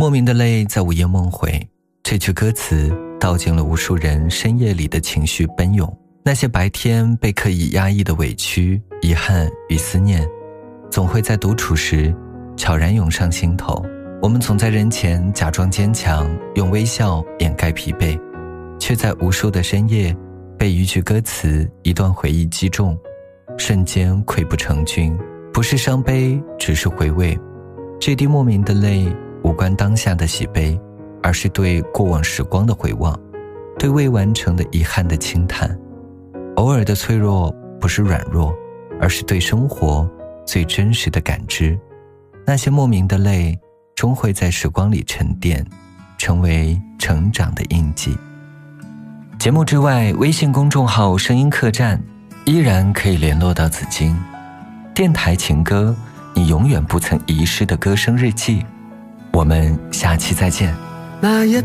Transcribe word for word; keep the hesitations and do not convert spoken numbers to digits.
莫名的泪在午夜梦回，这句歌词道尽了无数人深夜里的情绪奔涌，那些白天被刻意压抑的委屈、遗憾与思念，总会在独处时悄然涌上心头。我们总在人前假装坚强，用微笑掩盖疲惫，却在无数的深夜被一句歌词、一段回忆击中，瞬间溃不成军。不是伤悲，只是回味。这滴莫名的泪无关当下的喜悲，而是对过往时光的回望，对未完成的遗憾的轻叹。偶尔的脆弱不是软弱，而是对生活最真实的感知。那些莫名的泪终会在时光里沉淀，成为成长的印记。节目之外，微信公众号声音客栈依然可以联络到紫金。电台情歌，你永远不曾遗失的歌声日记。我们下期再见。 那夜